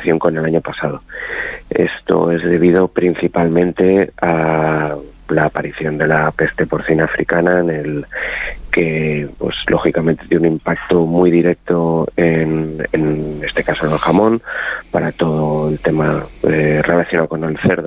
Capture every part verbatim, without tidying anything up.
comparación con el año pasado. Esto es debido principalmente a la aparición de la peste porcina africana, en el que pues lógicamente tiene un impacto muy directo en, en este caso en el jamón, para todo el tema eh, relacionado con el cerdo.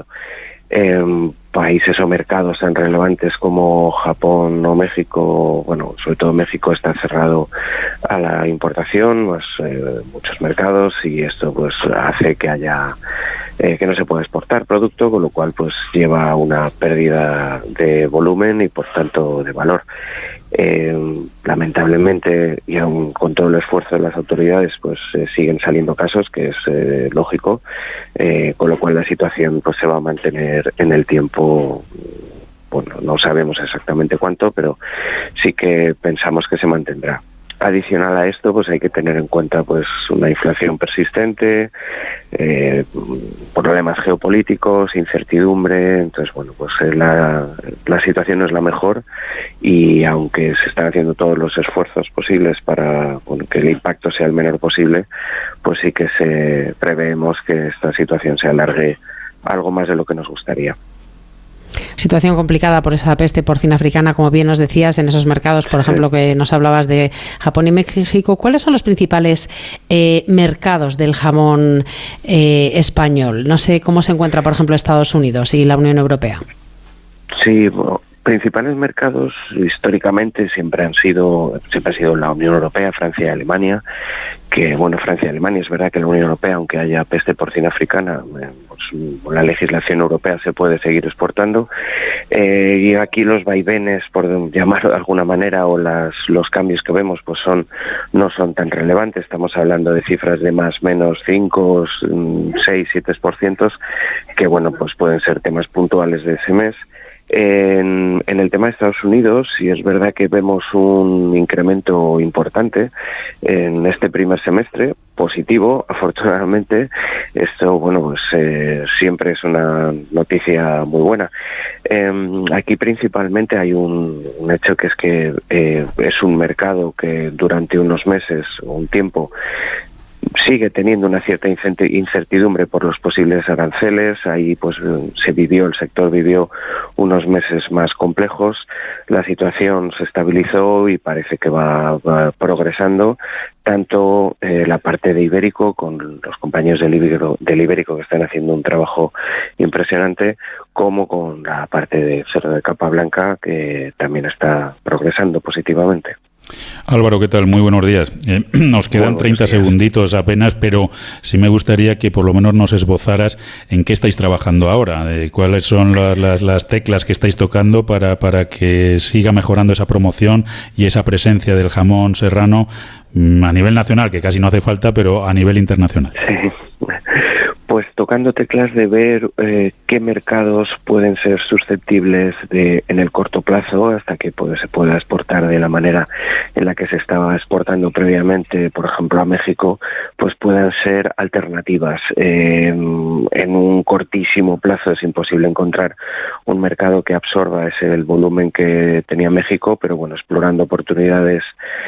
En países o mercados tan relevantes como Japón o México, bueno, sobre todo México está cerrado a la importación, pues, eh, muchos mercados, y esto pues hace que haya eh, que no se pueda exportar producto, con lo cual pues lleva a una pérdida de volumen y por tanto de valor. Eh, lamentablemente, y aún con todo el esfuerzo de las autoridades, pues eh, siguen saliendo casos, que es eh, lógico, eh, con lo cual la situación pues se va a mantener en el tiempo. Bueno, no sabemos exactamente cuánto, pero sí que pensamos que se mantendrá. Adicional a esto, pues hay que tener en cuenta pues una inflación persistente, eh, problemas geopolíticos, incertidumbre. Entonces, bueno, pues la, la situación no es la mejor, y aunque se están haciendo todos los esfuerzos posibles para, bueno, que el impacto sea el menor posible, pues sí que se preveemos que esta situación se alargue algo más de lo que nos gustaría. Situación complicada por esa peste porcina africana, como bien nos decías, en esos mercados, por ejemplo, que nos hablabas de Japón y México. ¿Cuáles son los principales eh, mercados del jamón eh, español? No sé cómo se encuentra, por ejemplo, Estados Unidos y la Unión Europea. Sí, bueno, principales mercados históricamente siempre han sido siempre ha sido la Unión Europea, Francia y Alemania. Que bueno, Francia y Alemania, es verdad que la Unión Europea, aunque haya peste porcina africana, eh, pues, la legislación europea se puede seguir exportando, eh, y aquí los vaivenes, por llamarlo de alguna manera, o las los cambios que vemos, pues son no son tan relevantes. Estamos hablando de cifras de más menos cinco, seis, siete por ciento, que bueno, pues pueden ser temas puntuales de ese mes. En, en el tema de Estados Unidos, sí es verdad que vemos un incremento importante en este primer semestre, positivo, afortunadamente. Esto, bueno, pues eh, siempre es una noticia muy buena. Eh, aquí principalmente hay un, un hecho, que es que eh, es un mercado que durante unos meses o un tiempo sigue teniendo una cierta incertidumbre por los posibles aranceles. Ahí pues se vivió, el sector vivió unos meses más complejos. La situación se estabilizó y parece que va, va progresando, tanto eh, la parte de Ibérico, con los compañeros del Ibérico, del Ibérico que están haciendo un trabajo impresionante, como con la parte de cerdo de capa blanca, que también está progresando positivamente. Álvaro, ¿qué tal? Muy buenos días. Eh, nos quedan bueno, treinta segunditos apenas, pero sí me gustaría que por lo menos nos esbozaras en qué estáis trabajando ahora, de cuáles son las, las, las teclas que estáis tocando para, para que siga mejorando esa promoción y esa presencia del jamón serrano a nivel nacional, que casi no hace falta, pero a nivel internacional. Sí. Pues tocando teclas de ver eh, qué mercados pueden ser susceptibles de en el corto plazo, hasta que pues, se pueda exportar de la manera en la que se estaba exportando previamente, por ejemplo a México, pues puedan ser alternativas. Eh, en un cortísimo plazo es imposible encontrar un mercado que absorba ese el volumen que tenía México, pero bueno, explorando oportunidades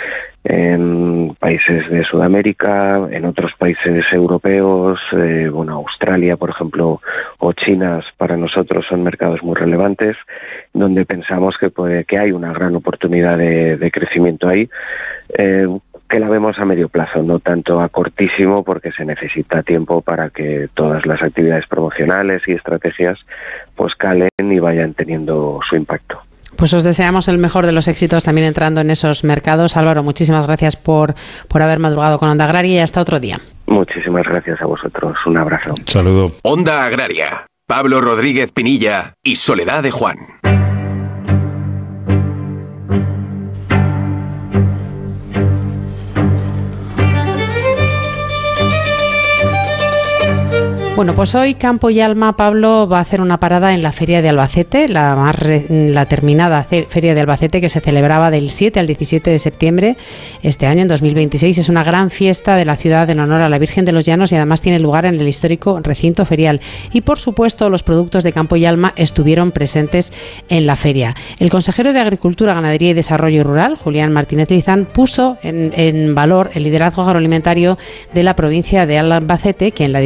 en países de Sudamérica, en otros países europeos, eh, bueno, Australia, por ejemplo, o China, para nosotros son mercados muy relevantes, donde pensamos que puede, que hay una gran oportunidad de, de crecimiento ahí, eh, que la vemos a medio plazo, no tanto a cortísimo, porque se necesita tiempo para que todas las actividades promocionales y estrategias pues calen y vayan teniendo su impacto. Pues os deseamos el mejor de los éxitos también entrando en esos mercados. Álvaro, muchísimas gracias por, por haber madrugado con Onda Agraria, y hasta otro día. Muchísimas gracias a vosotros. Un abrazo. Saludo. Onda Agraria. Pablo Rodríguez Pinilla y Soledad de Juan. Bueno, pues hoy Campo y Alma, Pablo, va a hacer una parada en la Feria de Albacete, la más re, la terminada Feria de Albacete, que se celebraba del siete al diecisiete de septiembre este año, en dos mil veintiséis. Es una gran fiesta de la ciudad en honor a la Virgen de los Llanos, y además tiene lugar en el histórico recinto ferial. Y por supuesto, los productos de Campo y Alma estuvieron presentes en la feria. El consejero de Agricultura, Ganadería y Desarrollo Rural, Julián Martínez Lizán, puso en, en valor el liderazgo agroalimentario de la provincia de Albacete, que en la